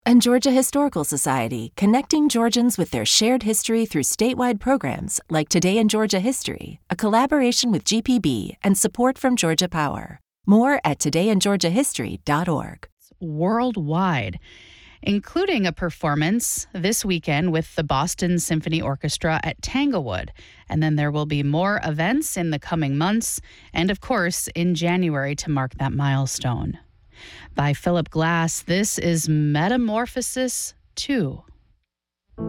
And Georgia Historical Society, connecting Georgians with their shared history through statewide programs like Today in Georgia History, a collaboration with GPB and support from Georgia Power. More at todayingeorgiahistory.org. Worldwide, including a performance this weekend with the Boston Symphony Orchestra at Tanglewood. And then there will be more events in the coming months and, of course, in January to mark that milestone. By Philip Glass, this is Metamorphosis 2.